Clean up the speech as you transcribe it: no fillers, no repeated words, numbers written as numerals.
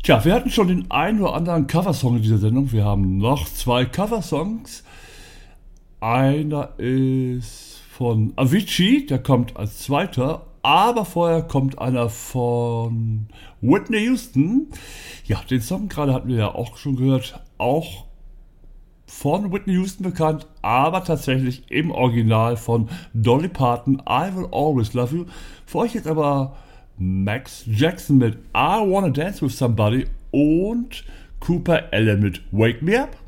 Tja, wir hatten schon den einen oder anderen Coversong in dieser Sendung. Wir haben noch 2 Coversongs. Einer ist von Avicii, der kommt als zweiter. Aber vorher kommt einer von Whitney Houston. Ja, den Song gerade hatten wir ja auch schon gehört. Auch von Whitney Houston bekannt, aber tatsächlich im Original von Dolly Parton, I Will Always Love You. Für euch jetzt aber Max Jackson mit I Wanna Dance With Somebody und Cooper Allen mit Wake Me Up.